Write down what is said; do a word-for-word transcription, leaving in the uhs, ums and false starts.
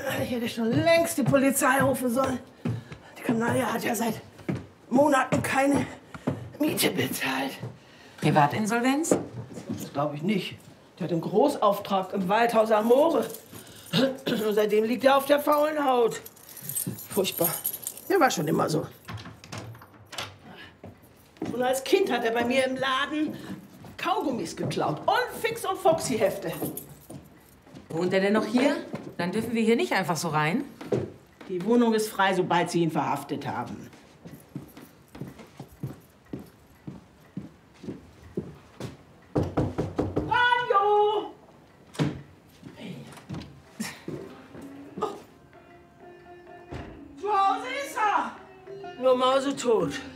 Ich hätte schon längst die Polizei rufen sollen. Die Kanaille hat ja seit Monaten keine Miete bezahlt. Privatinsolvenz? Das glaube ich nicht. Der hat einen Großauftrag im Waldhaus Amore. Und seitdem liegt er auf der faulen Haut. Furchtbar. Der war schon immer so. Und als Kind hat er bei mir im Laden Kaugummis geklaut und Fix- und Foxy-Hefte. Wohnt er denn noch hier? Dann dürfen wir hier nicht einfach so rein. Die Wohnung ist frei, sobald sie ihn verhaftet haben. Radio! Hey. Oh. Zu Hause ist er! Nur mausetot.